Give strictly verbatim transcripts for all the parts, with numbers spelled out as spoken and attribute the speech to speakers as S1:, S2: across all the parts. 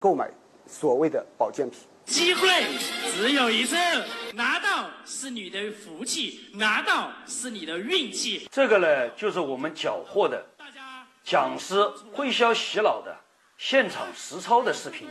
S1: 购买所谓的保健品。
S2: 机会只有一次，拿到是你的福气，拿到是你的运气。
S3: 这个呢，就是我们缴获的讲师会销洗脑的现场实操的视频。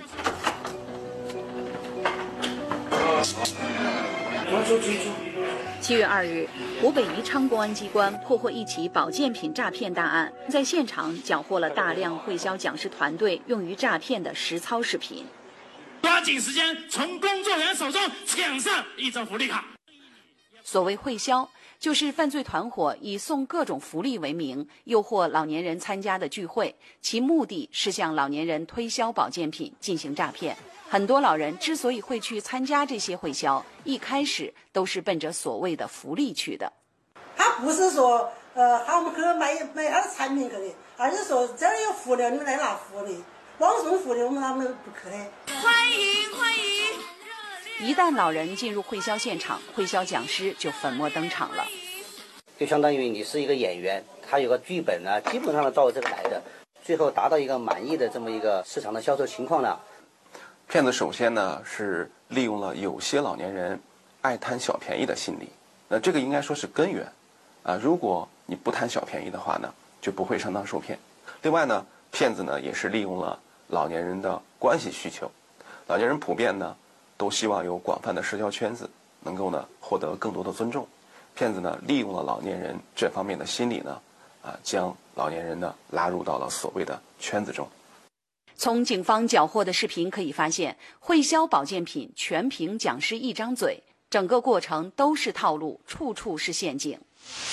S4: 七月二日，湖北宜昌公安机关破获一起保健品诈骗大案，在现场缴获了大量会销讲师团队用于诈骗的实操视频。
S2: 抓紧时间从工作人员手中抢上一张福利卡。
S4: 所谓会销，就是犯罪团伙以送各种福利为名，诱惑老年人参加的聚会，其目的是向老年人推销保健品进行诈骗。很多老人之所以会去参加这些会销，一开始都是奔着所谓的福利去的。
S5: 他不是说呃喊我们去买买他的产品去的，而是说这儿有福利，你们来拿福利，光送福利我们他们不去的。
S6: 欢迎欢迎！
S4: 一旦老人进入会销现场，会销讲师就粉墨登场了。
S7: 就相当于你是一个演员，他有个剧本呢，基本上都照着这个来的，最后达到一个满意的这么一个市场的销售情况呢。
S8: 骗子首先呢是利用了有些老年人爱贪小便宜的心理，那这个应该说是根源啊。如果你不贪小便宜的话呢，就不会上当受骗。另外呢，骗子呢也是利用了老年人的关系需求，老年人普遍呢都希望有广泛的社交圈子，能够呢获得更多的尊重。骗子呢利用了老年人这方面的心理呢，啊，将老年人呢拉入到了所谓的圈子中。
S4: 从警方缴获的视频可以发现，会销保健品全凭讲师一张嘴，整个过程都是套路，处处是陷阱。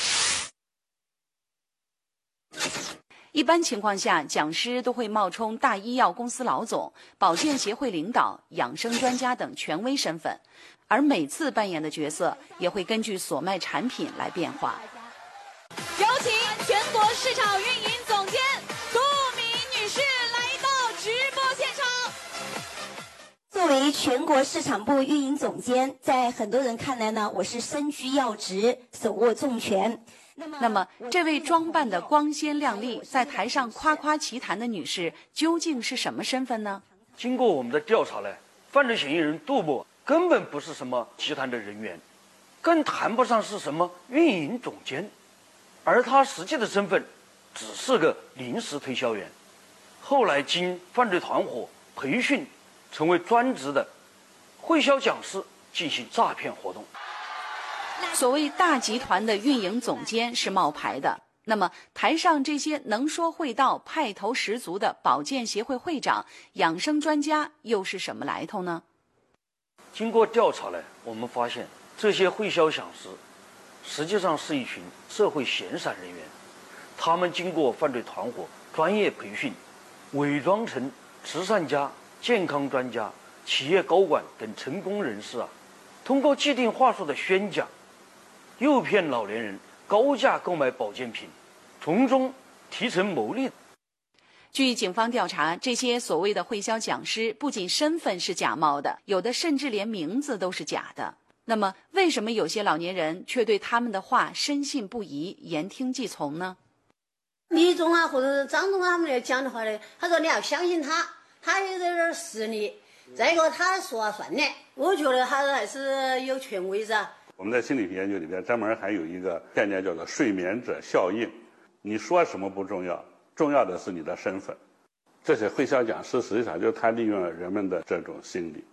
S4: 一般情况下，讲师都会冒充大医药公司老总、保健协会领导、养生专家等权威身份，而每次扮演的角色也会根据所卖产品来变化。
S6: 有请全国市场运营总监杜敏女士来到直播现场。
S9: 作为全国市场部运营总监，在很多人看来呢，我是身居要职，手握重权。
S4: 那么，这位装扮的光鲜亮丽，在台上夸夸其谈的女士，究竟是什么身份呢？
S3: 经过我们的调查呢，犯罪嫌疑人杜某根本不是什么集团的人员，更谈不上是什么运营总监，而他实际的身份只是个临时推销员。后来经犯罪团伙培训，成为专职的会销讲师，进行诈骗活动。
S4: 所谓大集团的运营总监是冒牌的，那么台上这些能说会道、派头十足的保健协会会长、养生专家又是什么来头呢？
S3: 经过调查呢，我们发现这些会销讲师实际上是一群社会闲散人员，他们经过犯罪团伙专业培训，伪装成慈善家、健康专家、企业高管等成功人士啊，通过既定话术的宣讲，诱骗老年人高价购买保健品，从中提成牟利。
S4: 据警方调查，这些所谓的会销讲师不仅身份是假冒的，有的甚至连名字都是假的。那么，为什么有些老年人却对他们的话深信不疑、言听计从呢？
S5: 李总啊，或者是张总啊，他们来讲的话呢，他说你要相信他，他有点实力，再一个他说了算的，我觉得他还是有权威噻。
S10: 我们在心理学研究里边专门还有一个概念叫做睡眠者效应，你说什么不重要，重要的是你的身份。这些会销讲师实际上就是他利用了人们的这种心理。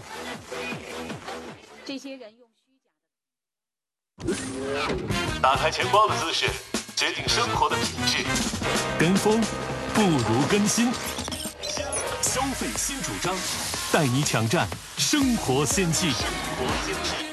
S4: 这些人用
S11: 虚假的。打开钱包的姿势，决定生活的品质。
S12: 跟风不如更新。消费新主张，带你抢占生活先机。生活先机。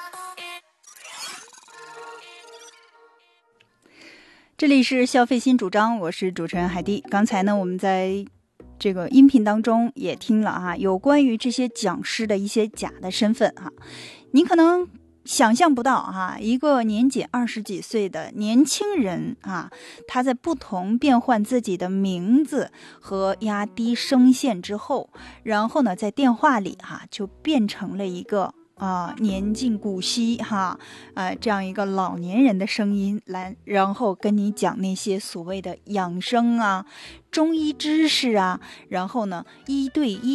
S13: 这里是消费新主张，我是主持人海蒂。刚才呢，我们在这个音频当中也听了哈，有关于这些讲师的一些假的身份哈，你可能想象不到哈，一个年仅二十几岁的年轻人啊，他在不同变换自己的名字和压低声线之后，然后呢，在电话里哈就变成了一个啊、年近古稀哈，呃，这样一个老年人的声音来，然后跟你讲那些所谓的养生啊、中医知识啊，然后呢，一对一